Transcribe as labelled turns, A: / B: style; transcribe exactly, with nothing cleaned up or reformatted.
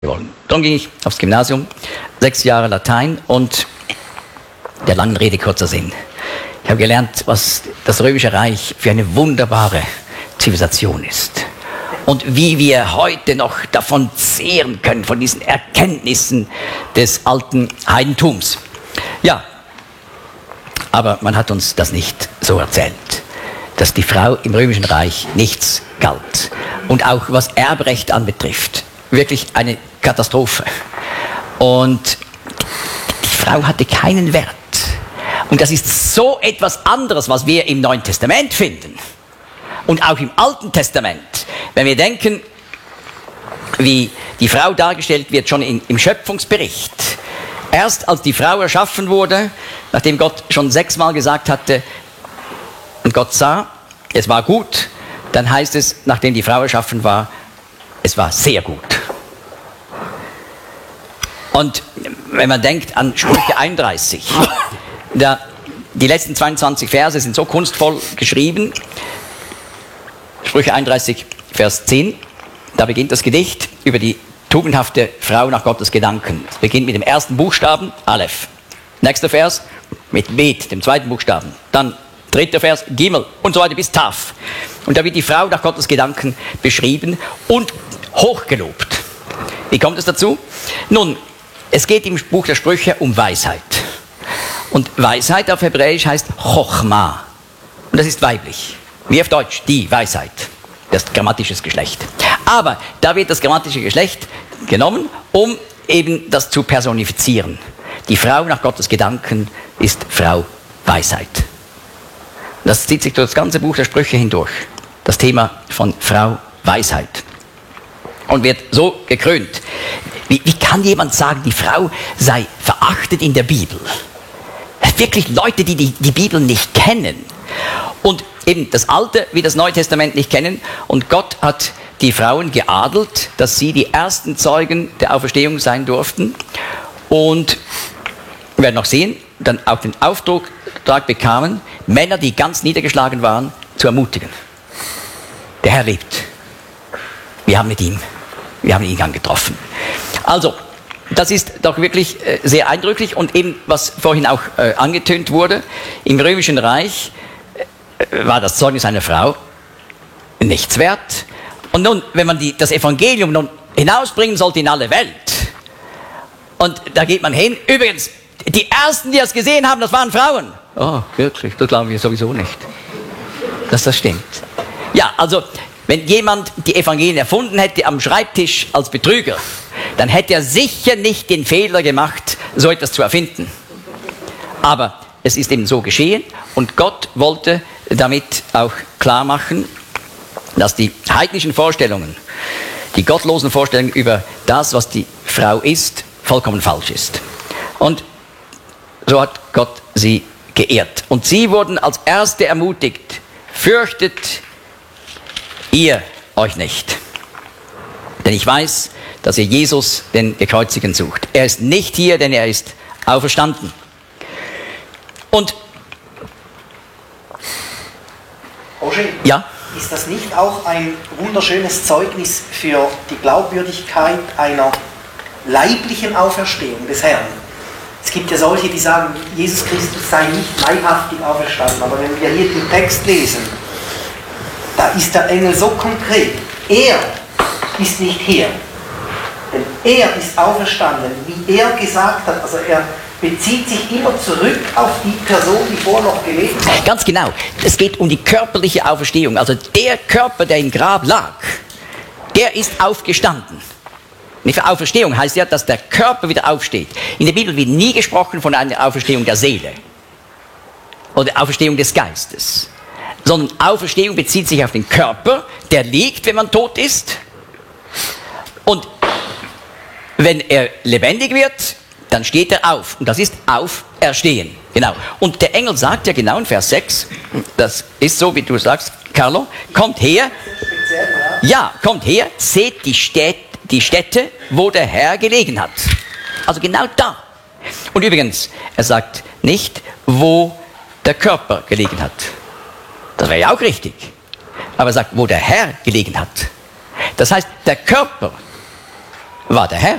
A: wollen. Dann ging ich aufs Gymnasium, sechs Jahre Latein und der langen Rede kurzer Sinn. Ich habe gelernt, was das Römische Reich für eine wunderbare Zivilisation ist. Und wie wir heute noch davon zehren können, von diesen Erkenntnissen des alten Heidentums. Ja, aber man hat uns das nicht so erzählt, dass die Frau im Römischen Reich nichts galt. Und auch was Erbrecht anbetrifft, wirklich eine Katastrophe. Und die Frau hatte keinen Wert. Und das ist so etwas anderes, was wir im Neuen Testament finden. Und auch im Alten Testament. Wenn wir denken, wie die Frau dargestellt wird, schon in, im Schöpfungsbericht. Erst als die Frau erschaffen wurde, nachdem Gott schon sechsmal gesagt hatte, und Gott sah, es war gut, dann heißt es, nachdem die Frau erschaffen war, es war sehr gut. Und wenn man denkt an Sprüche einunddreißig, da, die letzten zweiundzwanzig Verse sind so kunstvoll geschrieben. Sprüche einunddreißig, Vers zehn, da beginnt das Gedicht über die tugendhafte Frau nach Gottes Gedanken. Es beginnt mit dem ersten Buchstaben, Aleph. Nächster Vers mit Bet, dem zweiten Buchstaben. Dann dritter Vers, Gimel und so weiter bis Taf. Und da wird die Frau nach Gottes Gedanken beschrieben und hochgelobt. Wie kommt es dazu? Nun, es geht im Buch der Sprüche um Weisheit. Und Weisheit auf Hebräisch heißt Chochma. Und das ist weiblich. Wie auf Deutsch, die Weisheit. Das ist grammatisches Geschlecht. Aber da wird das grammatische Geschlecht genommen, um eben das zu personifizieren. Die Frau nach Gottes Gedanken ist Frau Weisheit. Das zieht sich durch das ganze Buch der Sprüche hindurch. Das Thema von Frau Weisheit. Und wird so gekrönt. Wie, wie kann jemand sagen, die Frau sei verachtet in der Bibel? Wirklich Leute, die, die die Bibel nicht kennen. Und eben das Alte wie das Neue Testament nicht kennen. Und Gott hat die Frauen geadelt, dass sie die ersten Zeugen der Auferstehung sein durften. Und wir werden noch sehen, dann auch den Auftrag bekamen, Männer, die ganz niedergeschlagen waren, zu ermutigen. Der Herr lebt. Wir haben mit ihm, wir haben ihn angetroffen. Also, das ist doch wirklich äh, sehr eindrücklich und eben, was vorhin auch äh, angetönt wurde, im Römischen Reich äh, war das Zeugnis einer Frau nichts wert. Und nun, wenn man die, das Evangelium nun hinausbringen sollte in alle Welt, und da geht man hin, übrigens, die Ersten, die das gesehen haben, das waren Frauen. Oh, wirklich, das glauben wir sowieso nicht, dass das stimmt. Ja, also, wenn jemand die Evangelien erfunden hätte am Schreibtisch als Betrüger, dann hätte er sicher nicht den Fehler gemacht, so etwas zu erfinden. Aber es ist eben so geschehen und Gott wollte damit auch klar machen, dass die heidnischen Vorstellungen, die gottlosen Vorstellungen über das, was die Frau ist, vollkommen falsch ist. Und so hat Gott sie geehrt. Und sie wurden als Erste ermutigt, fürchtet ihr euch nicht. Denn ich weiß, dass ihr Jesus, den Gekreuzigten, sucht. Er ist nicht hier, denn er ist auferstanden. Und
B: Roger,
A: ja?
B: Ist das nicht auch ein wunderschönes Zeugnis für die Glaubwürdigkeit einer leiblichen Auferstehung des Herrn? Es gibt ja solche, die sagen, Jesus Christus sei nicht leibhaftig auferstanden. Aber wenn wir hier den Text lesen, da ist der Engel so konkret. Er ist nicht hier. Denn er ist auferstanden, wie er gesagt hat. Also er bezieht sich immer zurück auf die Person, die vorher noch gelebt hat.
A: Ganz genau. Es geht um die körperliche Auferstehung. Also der Körper, der im Grab lag, der ist aufgestanden. Nicht für Auferstehung heißt ja, dass der Körper wieder aufsteht. In der Bibel wird nie gesprochen von einer Auferstehung der Seele oder Auferstehung des Geistes. Sondern Auferstehung bezieht sich auf den Körper, der liegt, wenn man tot ist. Und wenn er lebendig wird, dann steht er auf. Und das ist Auferstehen. Genau. Und der Engel sagt ja genau in Vers sechs, das ist so, wie du sagst, Carlo, kommt her, ja, kommt her, seht die Städte, die Stätte, wo der Herr gelegen hat. Also genau da. Und übrigens, er sagt nicht, wo der Körper gelegen hat. Das wäre ja auch richtig. Aber er sagt, wo der Herr gelegen hat. Das heißt, der Körper war der Herr.